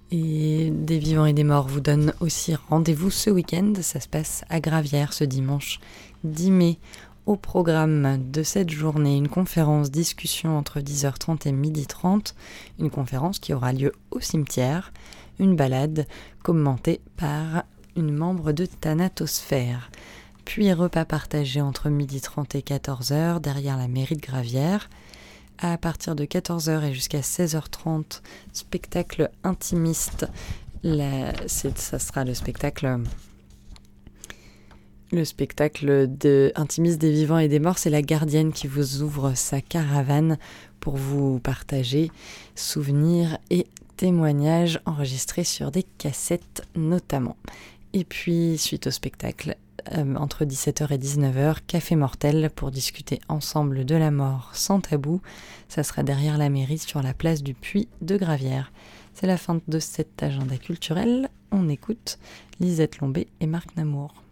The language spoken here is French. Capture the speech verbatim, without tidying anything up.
Et Des Vivants et des Morts vous donne aussi rendez-vous ce week-end. Ça se passe à Gravières ce dimanche dix mai. Au programme de cette journée, une conférence discussion entre dix heures trente et midi trente. Une conférence qui aura lieu au cimetière. Une balade commentée par une membre de Thanatosphère. Puis repas partagé entre midi trente et quatorze heures derrière la mairie de Gravières. À partir de quatorze heures et jusqu'à seize heures trente, spectacle intimiste. La, c'est, ça sera le spectacle, le spectacle de, intimiste des vivants et des morts. C'est la gardienne qui vous ouvre sa caravane pour vous partager souvenirs et témoignages enregistrés sur des cassettes notamment. Et puis, suite au spectacle, Euh, entre dix-sept heures et dix-neuf heures, Café Mortel pour discuter ensemble de la mort sans tabou. Ça sera derrière la mairie sur la place du Puy de Gravières. C'est la fin de cet agenda culturel. On écoute Lisette Lombé et Marc Namour.